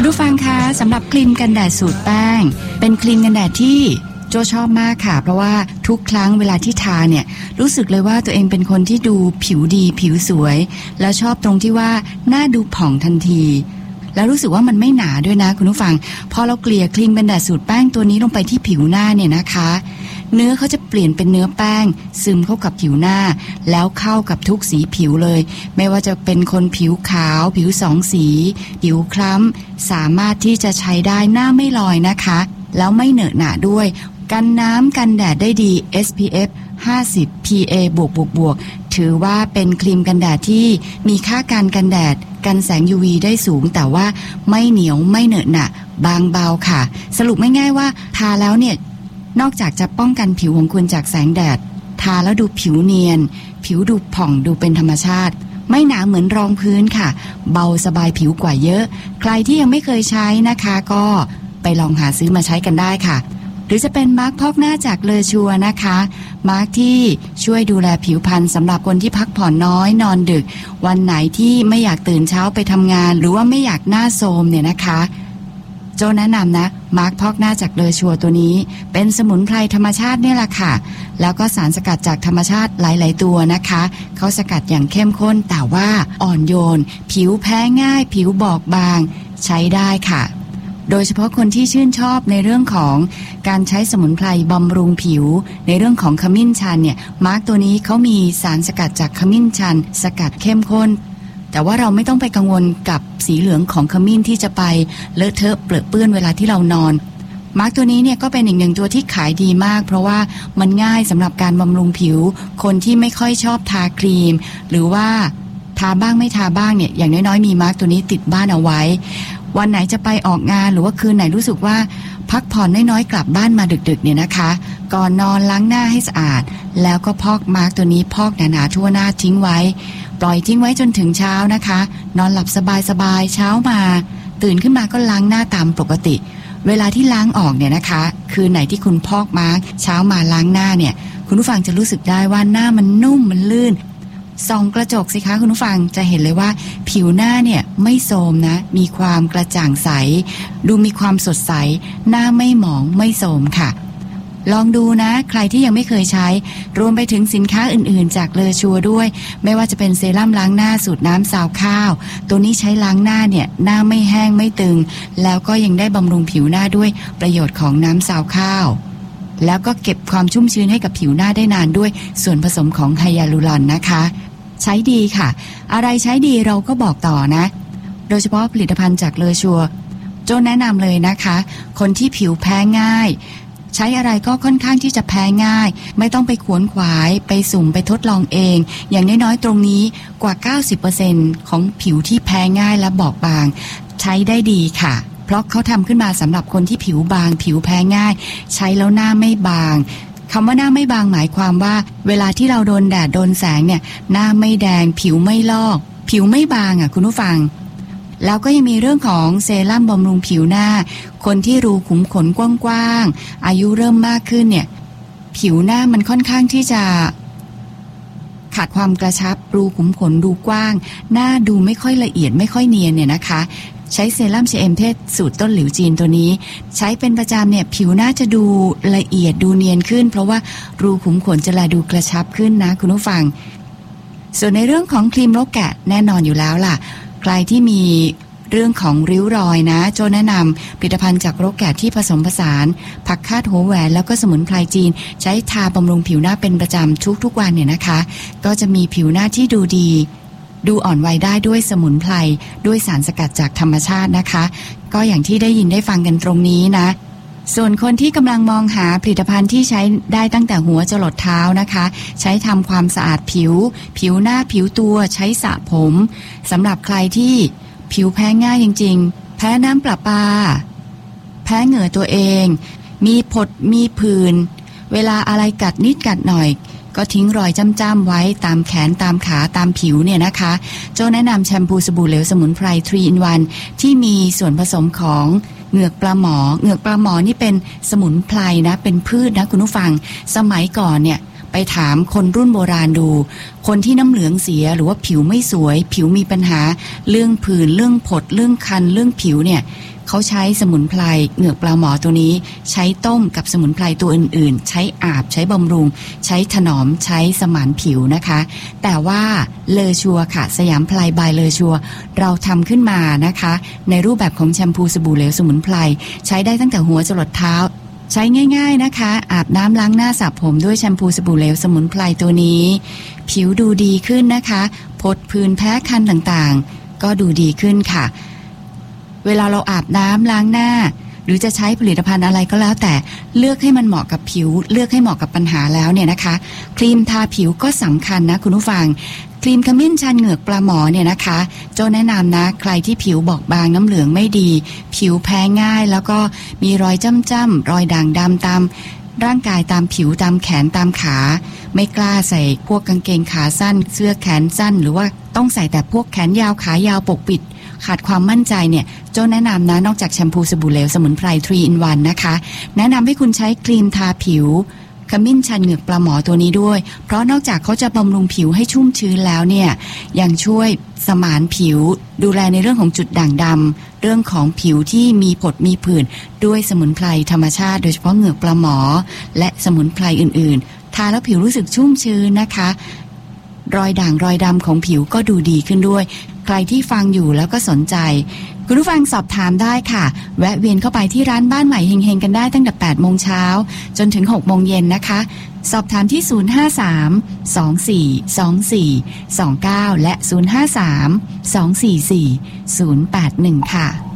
ผู้ฟังคะสำหรับครีมกันแดดสูตรแป้งเป็นครีมกันแดดที่โจชอบมากค่ะเพราะว่าทุกครั้งเวลาที่ทาเนี่ยรู้สึกเลยว่าตัวเองเป็นคนที่ดูผิวดีผิวสวยแล้วชอบตรงที่ว่าหน้าดูผ่องทันทีแล้วรู้สึกว่ามันไม่หนาด้วยนะคุณผู้ฟังพอเราเกลี่ยครีมกันแดดสูตรแป้งตัวนี้ลงไปที่ผิวหน้าเนี่ยนะคะเนื้อเขาจะเปลี่ยนเป็นเนื้อแป้งซึมเข้ากับผิวหน้าแล้วเข้ากับทุกสีผิวเลยไม่ว่าจะเป็นคนผิวขาวผิวสองสีผิวคล้ำสามารถที่จะใช้ได้หน้าไม่ลอยนะคะแล้วไม่เหนอะหนะด้วยกันน้ำกันแดดได้ดี SPF 50 PA บวกถือว่าเป็นครีมกันแดดที่มีค่าการกันแดดกันแสง UV ได้สูงแต่ว่าไม่เหนียวไม่เหนอะหนะบางเบาค่ะสรุปไม่ง่ายว่าทาแล้วเนี่ยนอกจากจะป้องกันผิวของคุณจากแสงแดดทาแล้วดูผิวเนียนผิวดูผ่องดูเป็นธรรมชาติไม่หนาเหมือนรองพื้นค่ะเบาสบายผิวกว่าเยอะใครที่ยังไม่เคยใช้นะคะก็ไปลองหาซื้อมาใช้กันได้ค่ะหรือจะเป็นมาร์คพอกหน้าจากเลอชัวนะคะมาร์คที่ช่วยดูแลผิวพรรณสำหรับคนที่พักผ่อนน้อยนอนดึกวันไหนที่ไม่อยากตื่นเช้าไปทำงานหรือว่าไม่อยากหน้าโทรมเนี่ยนะคะโจแนะนำนะมาร์คพอกหน้าจากเลอชัวตัวนี้เป็นสมุนไพรธรรมชาตินี่แหละค่ะแล้วก็สารสกัดจากธรรมชาติหลายๆตัวนะคะเขาสกัดอย่างเข้มข้นแต่ว่าอ่อนโยนผิวแพ้ง่ายผิวบอบบางใช้ได้ค่ะโดยเฉพาะคนที่ชื่นชอบในเรื่องของการใช้สมุนไพรบำรุงผิวในเรื่องของขมิ้นชันเนี่ยมาร์คตัวนี้เขามีสารสกัดจากขมิ้นชันสกัดเข้มข้นแต่ว่าเราไม่ต้องไปกังวลกับสีเหลืองของขมิ้นที่จะไปเลอะเทอะเปรอะเปื้อนเวลาที่เรานอนมาร์คตัวนี้เนี่ยก็เป็นอีกหนึ่งตัวที่ขายดีมากเพราะว่ามันง่ายสำหรับการบำรุงผิวคนที่ไม่ค่อยชอบทาครีมหรือว่าทาบ้างไม่ทาบ้างเนี่ยอย่างน้อยๆมีมาร์คตัวนี้ติดบ้านเอาไว้วันไหนจะไปออกงานหรือว่าคืนไหนรู้สึกว่าพักผ่อนน้อยๆกลับบ้านมาดึกๆเนี่ยนะคะก่อนนอนล้างหน้าให้สะอาดแล้วก็พอกมาร์คตัวนี้พอกหนาๆทั่วหน้าทิ้งไว้ปล่อยทิ้งไว้จนถึงเช้านะคะนอนหลับสบายๆเช้ามาตื่นขึ้นมาก็ล้างหน้าตามปกติเวลาที่ล้างออกเนี่ยนะคะคืนไหนที่คุณพอกมาร์คเช้ามาล้างหน้าเนี่ยคุณผู้ฟังจะรู้สึกได้ว่าหน้ามันนุ่มมันลื่นส่องกระจกสิคะคุณผู้ฟังจะเห็นเลยว่าผิวหน้าเนี่ยไม่โทรมนะมีความกระจ่างใสดูมีความสดใสหน้าไม่หมองไม่โทรมค่ะลองดูนะใครที่ยังไม่เคยใช้รวมไปถึงสินค้าอื่นๆจากเลอชัวด้วยไม่ว่าจะเป็นเซรั่มล้างหน้าสูตรน้ำซาวข้าวตัวนี้ใช้ล้างหน้าเนี่ยหน้าไม่แห้งไม่ตึงแล้วก็ยังได้บำรุงผิวหน้าด้วยประโยชน์ของน้ำซาวข้าวแล้วก็เก็บความชุ่มชื้นให้กับผิวหน้าได้นานด้วยส่วนผสมของไฮยาลูรอนนะคะใช้ดีค่ะอะไรใช้ดีเราก็บอกต่อนะโดยเฉพาะผลิตภัณฑ์จากเลอชัวโจแนะนำเลยนะคะคนที่ผิวแพ้ง่ายใช้อะไรก็ค่อนข้างที่จะแพ้ง่ายไม่ต้องไปขวนขวายไปสุ่มไปทดลองเองอย่างน้อยๆตรงนี้กว่า 90% ของผิวที่แพ้ง่ายและบอบบางใช้ได้ดีค่ะเพราะเขาทำขึ้นมาสำหรับคนที่ผิวบางผิวแพ้ง่ายใช้แล้วหน้าไม่บางคำว่าหน้าไม่บางหมายความว่าเวลาที่เราโดนแดดโดนแสงเนี่ยหน้าไม่แดงผิวไม่ลอกผิวไม่บางคุณผู้ฟังแล้วก็ยังมีเรื่องของเซรั่มบำรุงผิวหน้าคนที่รูขุมขนกว้างๆอายุเริ่มมากขึ้นเนี่ยผิวหน้ามันค่อนข้างที่จะขาดความกระชับรูขุมขนดูกว้างหน้าดูไม่ค่อยละเอียดไม่ค่อยเนียนเนี่ยนะคะใช้เซรั่ม CM เทศสูตรต้นหลิวจีนตัวนี้ใช้เป็นประจำเนี่ยผิวหน้าจะดูละเอียดดูเนียนขึ้นเพราะว่ารูขุมขนจะดูกระชับขึ้นนะคุณผู้ฟังส่วนในเรื่องของครีมโรคแกะแน่นอนอยู่แล้วล่ะใครที่มีเรื่องของริ้วรอยนะโจแนะนำผลิตภัณฑ์จากโรคแกะที่ผสมผสานผักคาดหัวแหวนแล้วก็สมุนไพรจีนใช้ทาบำรุงผิวหน้าเป็นประจำทุกวันเนี่ยนะคะก็จะมีผิวหน้าที่ดูดีดูอ่อนวัยได้ด้วยสมุนไพรด้วยสารสกัดจากธรรมชาตินะคะก็อย่างที่ได้ยินได้ฟังกันตรงนี้นะส่วนคนที่กำลังมองหาผลิตภัณฑ์ที่ใช้ได้ตั้งแต่หัวจรดเท้านะคะใช้ทำความสะอาดผิวหน้าผิวตัวใช้สระผมสำหรับใครที่ผิวแพ้ง่ายจริงๆแพ้น้ำประปาแพ้เหงื่อตัวเองมีผดมีผื่นเวลาอะไรกัดนิดกัดหน่อยก็ทิ้งรอยจ้ำๆไว้ตามแขนตามขาตามผิวเนี่ยนะคะโจแนะนำแชมพูสบู่เหลวสมุนไพร 3-in-1 ที่มีส่วนผสมของเหงือกปลาหมอนี่เป็นสมุนไพรนะเป็นพืชนะคุณผู้ฟังสมัยก่อนเนี่ยไปถามคนรุ่นโบราณดูคนที่น้ำเหลืองเสียหรือว่าผิวไม่สวยผิวมีปัญหาเรื่องผื่นเรื่องผดเรื่องคันเรื่องผิวเนี่ยเขาใช้สมุนไพรเหงือกปลาหมอตัวนี้ใช้ต้มกับสมุนไพรตัวอื่นๆใช้อาบใช้บำรุงใช้ถนอมใช้สมานผิวนะคะแต่ว่าเลอชัวค่ะสยามไพรบายเลอชัวเราทำขึ้นมานะคะในรูปแบบของแชมพูสบู่เหลวสมุนไพรใช้ได้ตั้งแต่หัวจรดเท้าใช้ง่ายๆนะคะอาบน้ำล้างหน้าสระผมด้วยแชมพูสบู่เหลวสมุนไพรตัวนี้ผิวดูดีขึ้นนะคะผดผื่นแพ้คันต่างๆก็ดูดีขึ้นค่ะเวลาเราอาบน้ำล้างหน้าหรือจะใช้ผลิตภัณฑ์อะไรก็แล้วแต่เลือกให้มันเหมาะกับผิวเลือกให้เหมาะกับปัญหาแล้วเนี่ยนะคะครีมทาผิวก็สำคัญนะคุณผู้ฟังครีมขมิ้นชันเหงือกปลาหมอเนี่ยนะคะโจ้แนะนำนะใครที่ผิวบอบบางน้ำเหลืองไม่ดีผิวแพ้ง่ายแล้วก็มีรอยจ้ำๆรอยด่างดำตามร่างกายตามผิวตามแขนตามขาไม่กล้าใส่พวกกางเกงขาสั้นเสื้อแขนสั้นหรือว่าต้องใส่แต่พวกแขนยาวขายาวปกปิดขาดความมั่นใจเนี่ยโจ้แนะนำนะนอกจากแชมพูสบู่เหลวสมุนไพร 3 in 1 นะคะแนะนำให้คุณใช้ครีมทาผิวขมิ้นชันเหงือกปลาหมอตัวนี้ด้วยเพราะนอกจากเขาจะบำรุงผิวให้ชุ่มชื้นแล้วเนี่ยยังช่วยสมานผิวดูแลในเรื่องของจุดด่างดำเรื่องของผิวที่มีผดมีผื่นด้วยสมุนไพรธรรมชาติโดยเฉพาะเหงือกปลาหมอและสมุนไพรอื่นๆทาแล้วผิวรู้สึกชุ่มชื้นนะคะรอยด่างรอยดำของผิวก็ดูดีขึ้นด้วยใครที่ฟังอยู่แล้วก็สนใจคุณผู้ฟังสอบถามได้ค่ะแวะเวียนเข้าไปที่ร้านบ้านใหม่เฮงๆกันได้ตั้งแต่ 8 โมงเช้าจนถึง 6 โมงเย็นนะคะสอบถามที่ 053-2424-29 และ 053-244-081 ค่ะ